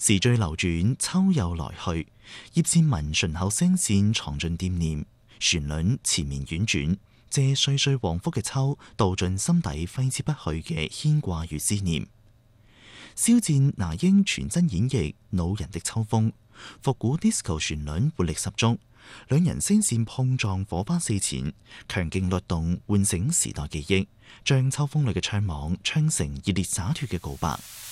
時序流轉，秋又來去，葉倩文順口聲線藏進惦念，旋律纏綿婉轉，借歲歲往復嘅秋，道盡心底揮之不去嘅牽掛與思念。肖戰、那英全真演繹惱人的秋風，復古 disco 旋律活力十足，兩人聲線碰撞，火花四濺，強勁律動，喚醒時代記憶，將秋風裏嘅悵惘唱成熱烈灑脫嘅告白。